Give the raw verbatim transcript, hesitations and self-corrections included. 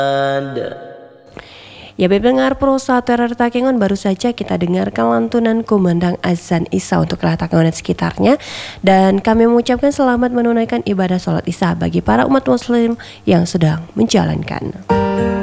Ya, pendengar Pro satu R R Takengon, baru saja kita dengarkan lantunan kumandang azan Isya untuk Kota Takengon dan sekitarnya. Dan kami mengucapkan selamat menunaikan ibadah sholat Isya bagi para umat muslim yang sedang menjalankan.